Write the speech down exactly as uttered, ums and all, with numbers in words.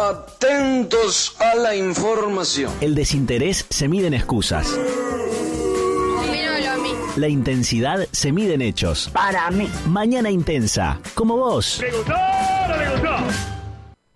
Atentos a la información. El desinterés se mide en excusas. Opínalo a mí. La intensidad se mide en hechos. Para mí. Mañana Intensa, como vos. ¿Me gustó o no me gustó?